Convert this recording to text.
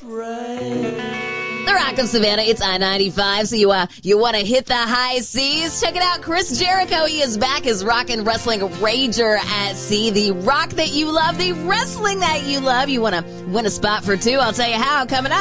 The Rock of Savannah, it's I-95, so you want to hit the high seas? Check it out, Chris Jericho, he is back as Rock and Wrestling Rager at Sea. The rock that you love, the wrestling that you love. You want to win a spot for two? I'll tell you how, coming up.